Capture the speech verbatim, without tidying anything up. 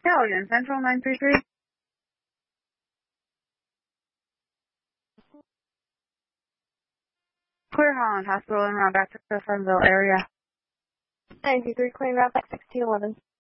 Calian, Central nine three three. Clear Holland Hospital and route back to the Farmville area. nine two three, clean route back sixteen eleven.